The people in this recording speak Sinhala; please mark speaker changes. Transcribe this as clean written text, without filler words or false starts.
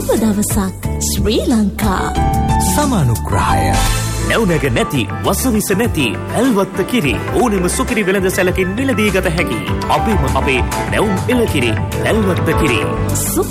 Speaker 1: සුබ දවසක් ශ්‍රී ලංකා.
Speaker 2: සමානුග්‍රහය නැවුනග නැති වසවිස නැති ඇල්වත්ත කිරි ඕනෙම සුකිරි වෙළඳ සැලකින් මිලදී ගත හැකි අපේම අපේ නැවුම් එළකිරි ඇල්වත්ත කිරි.